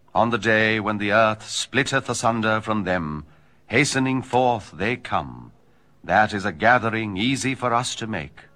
On the day when the earth splitteth asunder from them, hastening forth they come. That is a gathering easy for us to make.